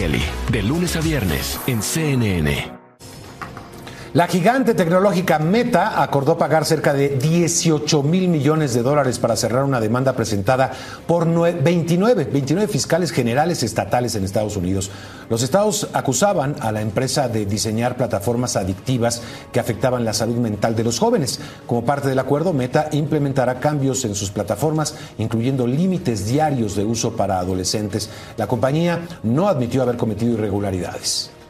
Kelly, de lunes a viernes en CNN. La gigante tecnológica Meta acordó pagar cerca de $18 mil millones para cerrar una demanda presentada por 29 fiscales generales estatales en Estados Unidos. Los estados acusaban a la empresa de diseñar plataformas adictivas que afectaban la salud mental de los jóvenes. Como parte del acuerdo, Meta implementará cambios en sus plataformas, incluyendo límites diarios de uso para adolescentes. La compañía no admitió haber cometido irregularidades.